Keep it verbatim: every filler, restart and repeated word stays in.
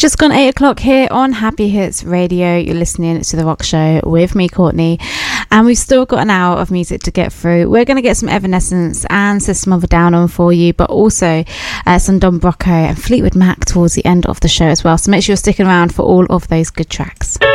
Just gone eight o'clock here on Happy Hits Radio. You're listening to The Rock Show with me, Courtney, and we've still got an hour of music to get through. We're going to get some Evanescence and System of a Down on for you, but also uh, some Don Brocco and Fleetwood Mac towards the end of the show as well. So make sure you're sticking around for all of those good tracks.